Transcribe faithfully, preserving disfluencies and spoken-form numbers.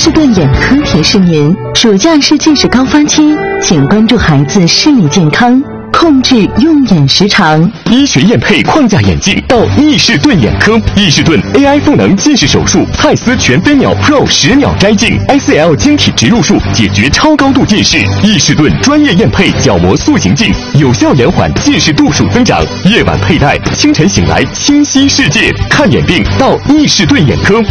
士顿眼科提示您：暑假是近视高发期，请关注孩子视力健康，控制用眼时长。 医学验配框架眼镜到易士顿眼科，易士顿 A I 赋能近视手术，蔡司全飞秒 Pro 十秒摘镜 ，S L 晶体植入术解决超高度近视。易士顿专业验配角膜塑形镜，有效延缓近视度数增长。夜晚佩戴，清晨醒来清晰世界。看眼病到易士顿眼科，